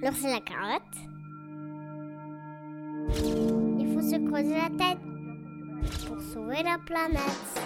L'ours et la carotte. Il faut se creuser la tête pour sauver la planète.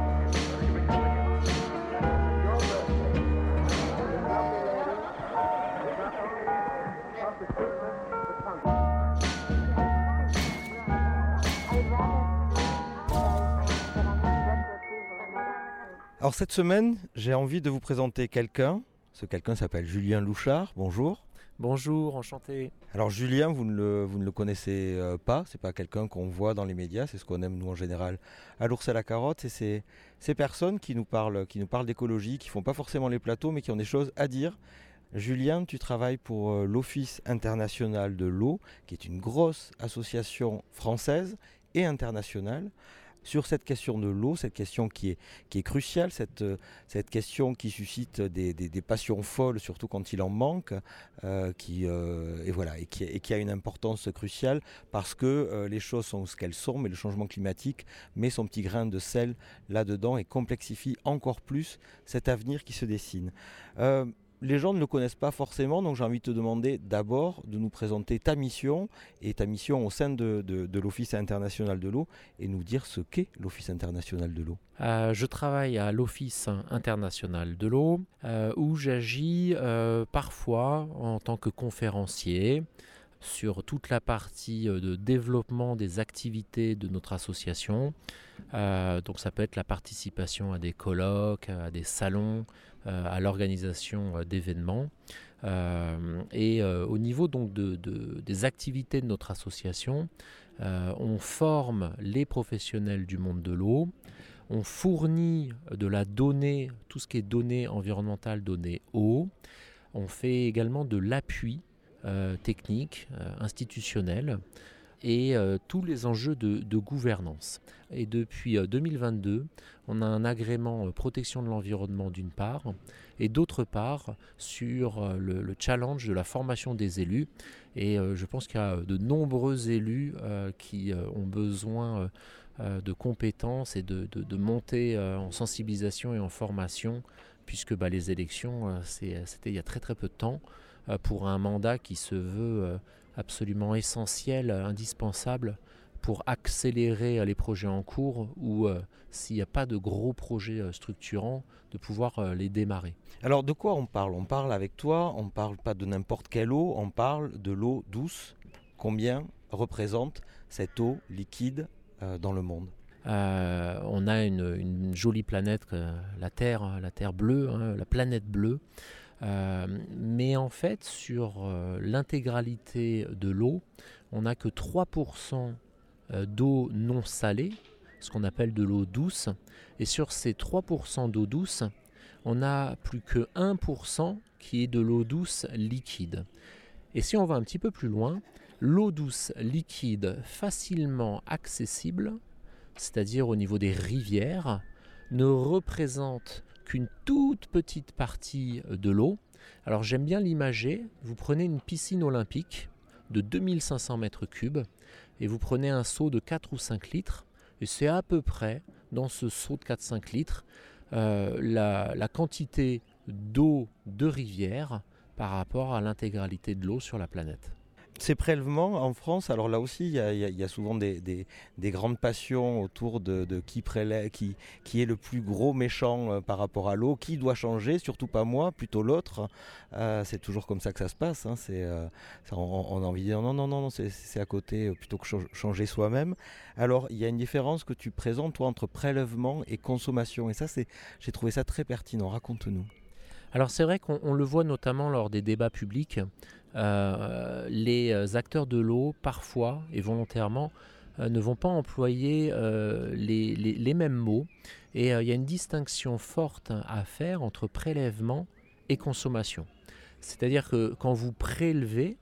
Alors cette semaine, j'ai envie de vous présenter quelqu'un. Ce quelqu'un s'appelle Julien Louchard. Bonjour. Bonjour, enchanté. Alors Julien, vous ne le connaissez pas. C'est pas quelqu'un qu'on voit dans les médias. C'est ce qu'on aime nous en général à l'ours et à la carotte. Et c'est ces personnes qui nous parlent d'écologie, qui font pas forcément les plateaux, mais qui ont des choses à dire. Julien, tu travailles pour l'Office international de l'eau, qui est une grosse association française et internationale, sur cette question de l'eau, cette question qui est cruciale, cette question qui suscite des passions folles, surtout quand il en manque, et qui a une importance cruciale, parce que les choses sont ce qu'elles sont, mais le changement climatique met son petit grain de sel là-dedans et complexifie encore plus cet avenir qui se dessine. Les gens ne le connaissent pas forcément, donc j'ai envie de te demander d'abord de nous présenter ta mission au sein de l'Office international de l'eau et nous dire ce qu'est l'Office international de l'eau. Je travaille à l'Office international de l'eau où j'agis parfois en tant que conférencier sur toute la partie de développement des activités de notre association. Donc ça peut être la participation à des colloques, à des salons, à l'organisation d'événements. Au niveau donc des activités de notre association, on forme les professionnels du monde de l'eau, on fournit de la donnée, tout ce qui est données environnementales, données eau, on fait également de l'appui technique, institutionnel et tous les enjeux de gouvernance. Et depuis 2022, on a un agrément protection de l'environnement d'une part, et d'autre part sur le challenge de la formation des élus. Et je pense qu'il y a de nombreux élus qui ont besoin de compétences et de monter en sensibilisation et en formation, puisque les élections, c'était il y a très très peu de temps, pour un mandat qui se veut absolument essentiel, indispensable pour accélérer les projets en cours ou s'il n'y a pas de gros projets structurants, de pouvoir les démarrer. Alors de quoi on parle ? On parle avec toi, on ne parle pas de n'importe quelle eau, on parle de l'eau douce. Combien représente cette eau liquide dans le monde ? On a une jolie planète, la Terre bleue, la planète bleue. Mais en fait, sur l'intégralité de l'eau, on n'a que 3% d'eau non salée, ce qu'on appelle de l'eau douce. Et sur ces 3% d'eau douce, on n'a plus que 1% qui est de l'eau douce liquide. Et si on va un petit peu plus loin, l'eau douce liquide facilement accessible, c'est-à-dire au niveau des rivières, ne représente qu'une toute petite partie de l'eau. Alors j'aime bien l'imager, vous prenez une piscine olympique de 2500 mètres cubes et vous prenez un seau de 4 ou 5 litres et c'est à peu près dans ce seau de 4-5 litres la quantité d'eau de rivière par rapport à l'intégralité de l'eau sur la planète. Ces prélèvements en France, alors là aussi, il y a souvent des grandes passions autour de qui prélève, qui est le plus gros méchant par rapport à l'eau, qui doit changer, surtout pas moi, plutôt l'autre. C'est toujours comme ça que ça se passe. Hein. On a envie de dire non, c'est à côté, plutôt que changer soi-même. Alors, il y a une différence que tu présentes, toi, entre prélèvement et consommation. Et ça, j'ai trouvé ça très pertinent. Raconte-nous. Alors c'est vrai qu'on le voit notamment lors des débats publics, les acteurs de l'eau, parfois et volontairement, ne vont pas employer les mêmes mots. Et il y a une distinction forte à faire entre prélèvement et consommation. C'est-à-dire que quand vous prélevez,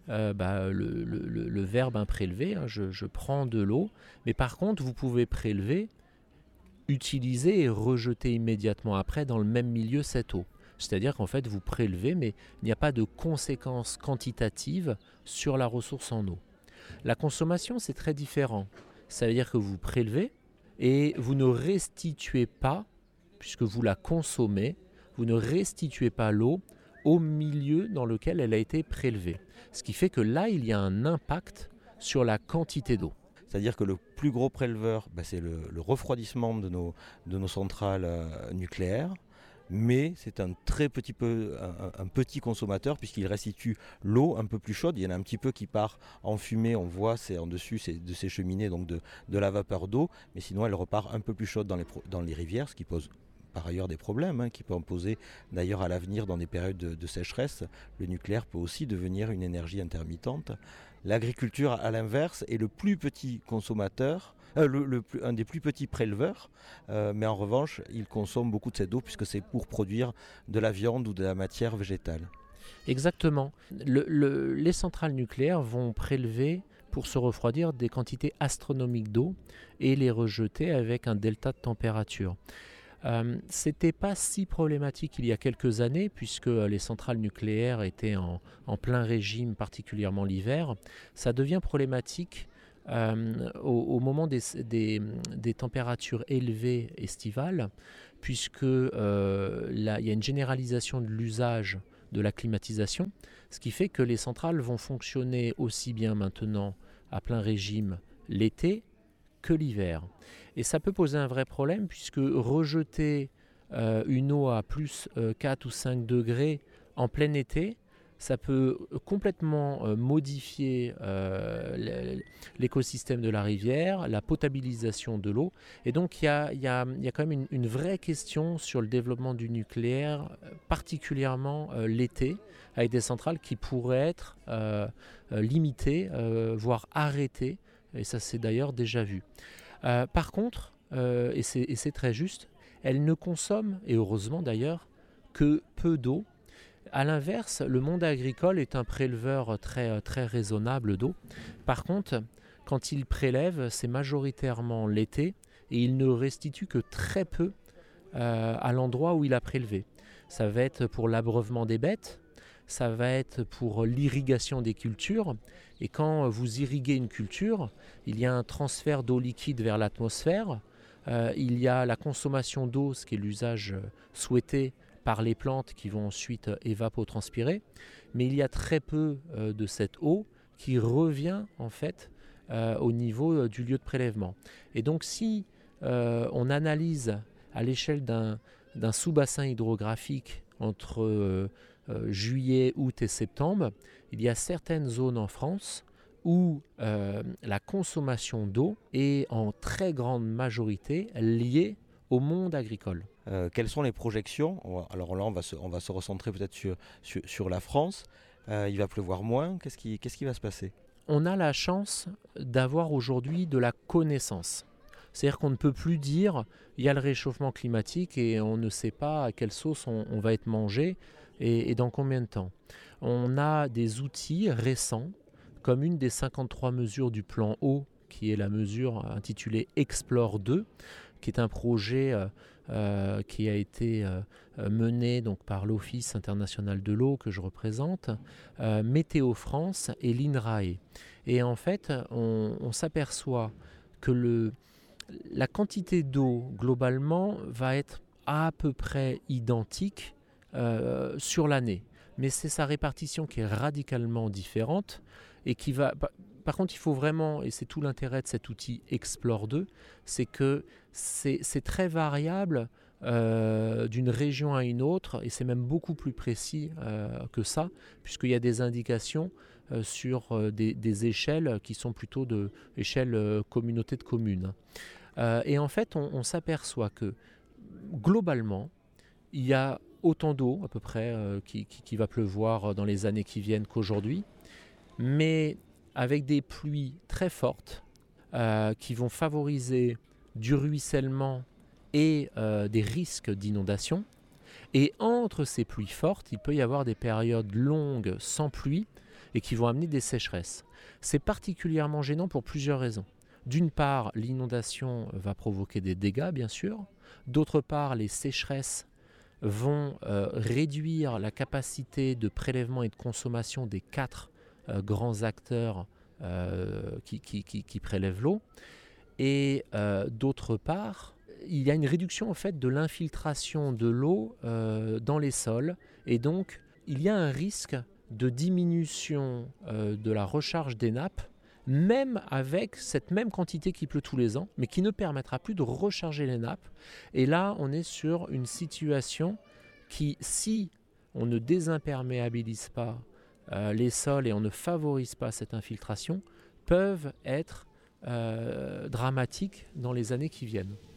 le verbe prélever, je prends de l'eau, mais par contre vous pouvez prélever, utiliser et rejeter immédiatement après dans le même milieu cette eau. C'est-à-dire qu'en fait, vous prélevez, mais il n'y a pas de conséquences quantitatives sur la ressource en eau. La consommation, c'est très différent. Ça veut dire que vous prélevez et vous ne restituez pas, puisque vous la consommez, vous ne restituez pas l'eau au milieu dans lequel elle a été prélevée. Ce qui fait que là, il y a un impact sur la quantité d'eau. C'est-à-dire que le plus gros préleveur, c'est le refroidissement de nos centrales nucléaires, mais c'est un petit consommateur puisqu'il restitue l'eau un peu plus chaude. Il y en a un petit peu qui part en fumée, on voit c'est en dessus de ces cheminées, donc de la vapeur d'eau, mais sinon elle repart un peu plus chaude dans les rivières, ce qui pose par ailleurs des problèmes, qui peut en poser d'ailleurs à l'avenir dans des périodes de sécheresse. Le nucléaire peut aussi devenir une énergie intermittente. L'agriculture, à l'inverse, est le plus petit consommateur, un des plus petits préleveurs, mais en revanche, il consomme beaucoup de cette eau puisque c'est pour produire de la viande ou de la matière végétale. Exactement. Les centrales nucléaires vont prélever pour se refroidir des quantités astronomiques d'eau et les rejeter avec un delta de température. C'était pas si problématique il y a quelques années puisque les centrales nucléaires étaient en plein régime, particulièrement l'hiver. Ça devient problématique au moment des températures élevées estivales puisque il y a une généralisation de l'usage de la climatisation, ce qui fait que les centrales vont fonctionner aussi bien maintenant à plein régime l'été que l'hiver. Et ça peut poser un vrai problème puisque rejeter une eau à plus 4 ou 5 degrés en plein été, ça peut complètement modifier l'écosystème de la rivière, la potabilisation de l'eau. Et donc il y a quand même une vraie question sur le développement du nucléaire, particulièrement l'été, avec des centrales qui pourraient être limitées, voire arrêtées. Et ça c'est d'ailleurs déjà vu. Par contre, et c'est très juste, elles ne consomment, et heureusement d'ailleurs, que peu d'eau. A l'inverse, le monde agricole est un préleveur très, très raisonnable d'eau. Par contre, quand il prélève, c'est majoritairement l'été et il ne restitue que très peu à l'endroit où il a prélevé. Ça va être pour l'abreuvement des bêtes, ça va être pour l'irrigation des cultures. Et quand vous irriguez une culture, il y a un transfert d'eau liquide vers l'atmosphère. Il y a la consommation d'eau, ce qui est l'usage souhaité par les plantes qui vont ensuite évapotranspirer. Mais il y a très peu de cette eau qui revient en fait au niveau du lieu de prélèvement. Et donc si on analyse à l'échelle d'un sous-bassin hydrographique entre juillet, août et septembre, il y a certaines zones en France où la consommation d'eau est en très grande majorité liée au monde agricole. Quelles sont les projections ? Alors là, on va se recentrer peut-être sur la France. Il va pleuvoir moins. Qu'est-ce qui va se passer ? On a la chance d'avoir aujourd'hui de la connaissance. C'est-à-dire qu'on ne peut plus dire il y a le réchauffement climatique et on ne sait pas à quelle sauce on va être mangé et dans combien de temps. On a des outils récents, comme une des 53 mesures du plan eau, qui est la mesure intitulée Explore 2, qui est un projet qui a été mené donc, par l'Office international de l'eau que je représente, Météo France et l'INRAE. Et en fait, on s'aperçoit que la quantité d'eau, globalement, va être à peu près identique sur l'année. Mais c'est sa répartition qui est radicalement différente et qui va... Par contre, il faut vraiment, et c'est tout l'intérêt de cet outil Explore 2, c'est que c'est très variable d'une région à une autre, et c'est même beaucoup plus précis que ça, puisqu'il y a des indications sur des échelles qui sont plutôt de échelle communauté de communes. Et en fait, on s'aperçoit que globalement, il y a autant d'eau à peu près qui va pleuvoir dans les années qui viennent qu'aujourd'hui, mais avec des pluies très fortes qui vont favoriser du ruissellement et des risques d'inondation. Et entre ces pluies fortes, il peut y avoir des périodes longues sans pluie et qui vont amener des sécheresses. C'est particulièrement gênant pour plusieurs raisons. D'une part, l'inondation va provoquer des dégâts, bien sûr. D'autre part, les sécheresses vont réduire la capacité de prélèvement et de consommation des 4 grands acteurs qui prélèvent l'eau. Et d'autre part, il y a une réduction en fait de l'infiltration de l'eau dans les sols et donc il y a un risque de diminution de la recharge des nappes, même avec cette même quantité qui pleut tous les ans, mais qui ne permettra plus de recharger les nappes. Et là, on est sur une situation qui, si on ne désimperméabilise pas les sols et on ne favorise pas cette infiltration, peuvent être dramatiques dans les années qui viennent.